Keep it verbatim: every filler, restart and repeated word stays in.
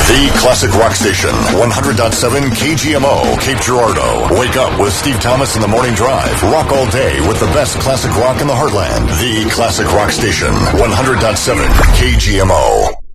The Classic Rock Station, one hundred point seven K G M O, Cape Girardeau. Wake up with Steve Thomas in the Morning Drive. Rock all day with the best classic rock in the heartland. The Classic Rock Station, one hundred point seven K G M O.